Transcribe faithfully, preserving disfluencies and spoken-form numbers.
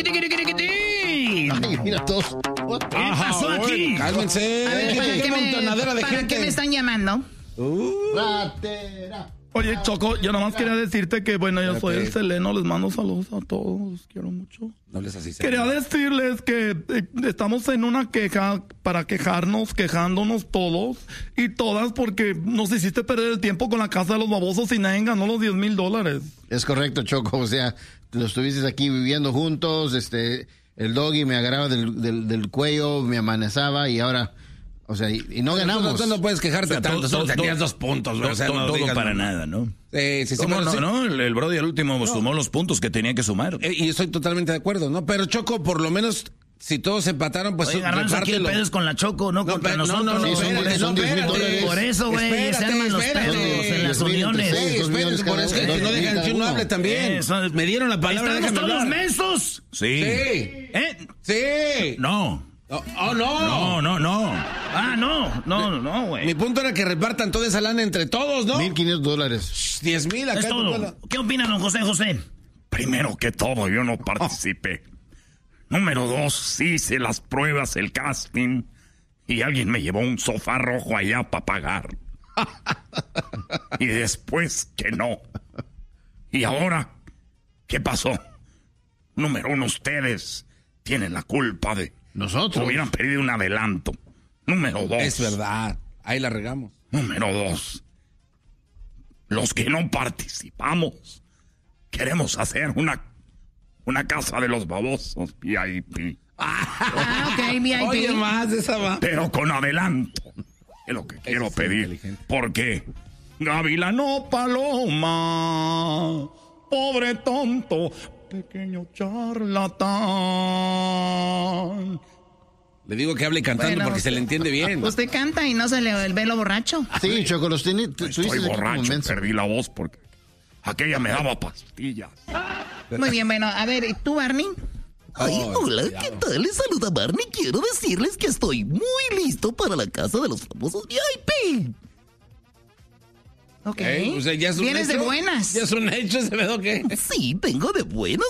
Ay, mira todos. ¿Qué pasó aquí? Cálmense. A ver, ¿para, qué me, de ¿para gente? qué me están llamando? Uh. Ratera. Oye, Choco, yo nomás quería decirte que, bueno, yo soy Ok. el Seleno, les mando saludos a todos, los quiero mucho. No les así. Quería decirles que eh, estamos en una queja para quejarnos, quejándonos todos y todas porque nos hiciste perder el tiempo con la casa de los babosos y nadie ganó los diez mil dólares. Es correcto, Choco. O sea, lo estuviste aquí viviendo juntos, este, el doggy me agarraba del, del, del cuello, me amanezaba y ahora, o sea, y, y no ganamos. Tú no puedes quejarte O sea, tanto, todo- solo todo- tenías todo- dos puntos, güey. Todo, O sea, todo- no todo digas para no. nada, ¿no? Sí, sí, sí, ¿Cómo bueno, no, sí. no? El, el Brody al último sumó los puntos que tenía que sumar. Eh, Y estoy totalmente de acuerdo, ¿no? Pero Choco, por lo menos, si todos empataron, pues Oye, Garbanzo, aquí el repártelo. pedo es con la Choco, no, No, contra pero- no, nosotros. no, no, Sí, son- espérate, son no, diez mil espérate. dólares. Por eso, güey, se Espérate, arman los espérate. pedos en las Diez mil, uniones. sí, Ey, dos espérate, millones por cada eso es que uno. no dejan que uno Cada hable uno. también. Eso es- Me dieron la palabra, ¿Estamos déjame todos hablar. mensos? Sí. Sí. ¿Eh? Sí. No. Oh, oh, no. No, no, no. Ah, no. No, no, güey. Mi punto era que repartan toda esa lana entre todos, ¿no? Mil quinientos dólares. Diez mil acá. Es en tu todo. pueblo. ¿Qué opina don José José? Primero que todo, yo no participé. Número dos, sí hice las pruebas, el casting, y alguien me llevó un sofá rojo allá para pagar. Y después que no. Y ahora, ¿qué pasó? Número uno, ustedes tienen la culpa de... Nosotros. Hubieran pedido un adelanto. Número dos. Es verdad. Ahí la regamos. Número dos. Los que no participamos queremos hacer una, una casa de los babosos V I P. Ah, ok, V I P. Oye, más de esa va. Pero con adelanto. Es lo que quiero sí, pedir. inteligente. Porque Gavilano Paloma, pobre tonto, pequeño charlatán. Le digo que hable cantando Bueno, porque se le entiende bien. Usted canta y no se le ve lo borracho. Sí, Choco, los tiene. tú- tú Estoy dices aquí como borracho, menso. perdí la voz porque aquella me daba pastillas. Muy bien, bueno, a ver, ¿y tú, Barney? Ay, hola, ¿qué tal? Les saluda Barney. Quiero decirles que estoy muy listo para la casa de los famosos V I P. Ok. Ey, o sea, ya es un Vienes de hecho. buenas. Ya es un hecho ese pedo que. Sí, tengo de buenas